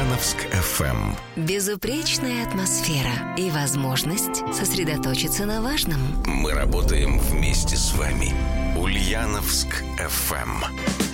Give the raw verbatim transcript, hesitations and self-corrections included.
Ульяновск эф эм. Безупречная атмосфера и возможность сосредоточиться на важном. Мы работаем вместе с вами. Ульяновск эф эм.